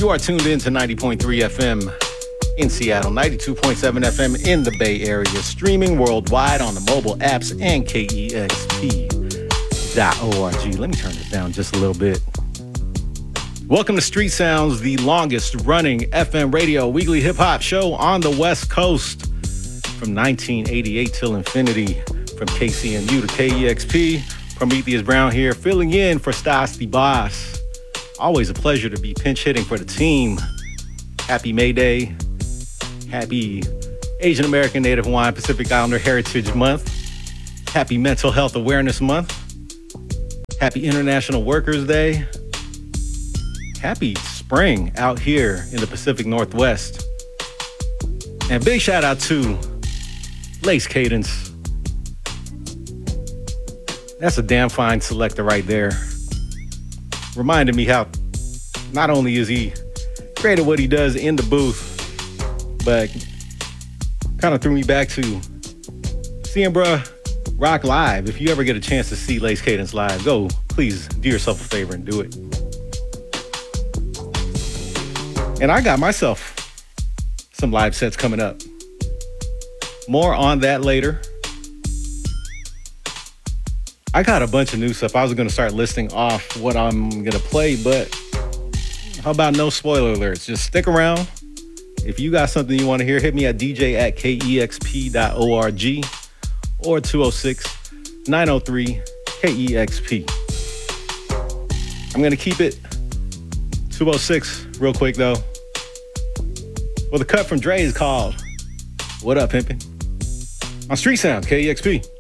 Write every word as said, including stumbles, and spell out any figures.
You are tuned in to ninety point three F M in Seattle, ninety-two point seven F M in the Bay Area, streaming worldwide on the mobile apps and K E X P dot org. Let me turn this down just a little bit. Welcome to Street Sounds, the longest running F M radio weekly hip hop show on the West Coast from nineteen eighty-eight till infinity, from K C N U to K E X P. Prometheus Brown here, filling in for Stas the Boss. Always a pleasure to be pinch hitting for the team. Happy May Day. Happy Asian American Native Hawaiian Pacific Islander Heritage Month. Happy Mental Health Awareness Month. Happy International Workers Day. Happy spring out here in the Pacific Northwest. And big shout out to Lace Cadence. That's a damn fine selector right there. Reminded me how not only is he great at what he does in the booth, but kind of threw me back to seeing bruh rock live. If you ever get a chance to see Lace Cadence live, go please do yourself a favor and do it. And I got myself some live sets coming up. More on that later. I got a bunch of new stuff. I was going to start listing off what I'm going to play, but how about no spoiler alerts? Just stick around. If you got something you want to hear, hit me at D J at K E X P dot org or two oh six, nine oh three, K E X P. I'm going to keep it two oh six real quick, though. Well, the cut from Dre is called What Up, Pimpin'? On Street Sounds, K E X P.